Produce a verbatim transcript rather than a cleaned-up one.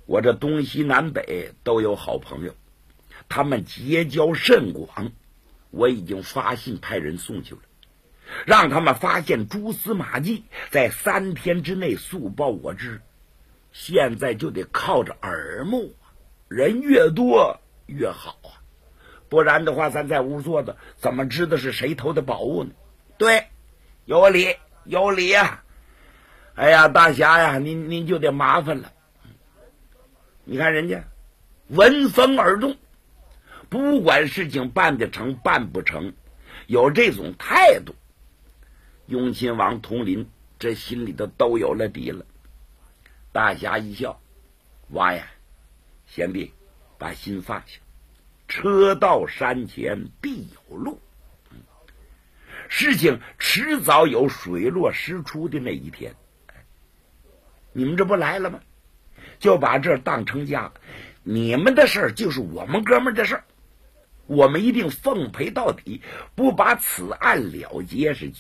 我这东西南北都有好朋友，他们结交甚广，我已经发信派人送去了，让他们发现蛛丝马迹，在三天之内速报我知。现在就得靠着耳目，人越多越好啊，不然的话咱在屋坐着怎么知道是谁偷的宝物呢？对，有理有理啊！哎呀，大侠呀，您您就得麻烦了。你看人家闻风而动，不管事情办得成办不成，有这种态度，雍亲王统领这心里头都有了底了。大侠一笑，娃呀，贤弟，把心放下，车到山前必有路，事情迟早有水落石出的那一天。你们这不来了吗？就把这当成家，你们的事儿就是我们哥们儿的事儿，我们一定奉陪到底，不把此案了结是